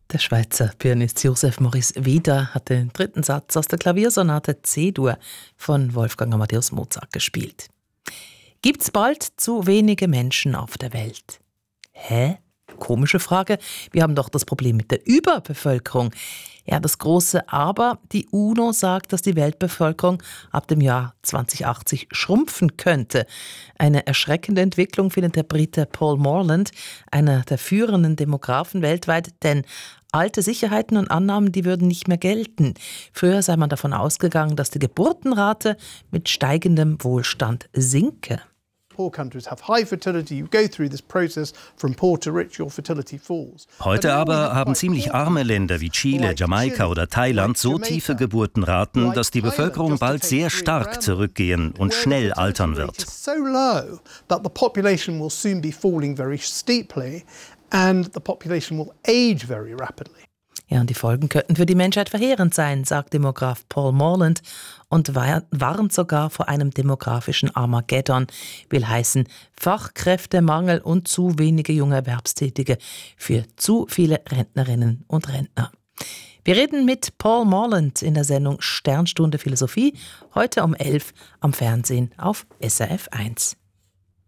Der Schweizer Pianist Joseph Maurice Wieder hat den dritten Satz aus der Klaviersonate C-Dur von Wolfgang Amadeus Mozart gespielt. Gibt's bald zu wenige Menschen auf der Welt? Hä? Komische Frage. Wir haben doch das Problem mit der Überbevölkerung. Ja, das große Aber. Die UNO sagt, dass die Weltbevölkerung ab dem Jahr 2080 schrumpfen könnte. Eine erschreckende Entwicklung findet der Brite Paul Morland, einer der führenden Demografen weltweit, denn alte Sicherheiten und Annahmen, die würden nicht mehr gelten. Früher sei man davon ausgegangen, dass die Geburtenrate mit steigendem Wohlstand sinke. Poor countries have high fertility. You go through this process from poor to rich, your fertility falls. Heute aber haben ziemlich arme Länder wie Chile, Jamaika oder Thailand so tiefe Geburtenraten, dass die Bevölkerung bald sehr stark zurückgehen und schnell altern wird. So low that the population will soon be falling very steeply and the population will age very rapidly. Ja, und die Folgen könnten für die Menschheit verheerend sein, sagt Demograf Paul Morland und warnt sogar vor einem demografischen Armageddon, will heißen Fachkräftemangel und zu wenige junge Erwerbstätige für zu viele Rentnerinnen und Rentner. Wir reden mit Paul Morland in der Sendung Sternstunde Philosophie, heute um 11 am Fernsehen auf SRF 1.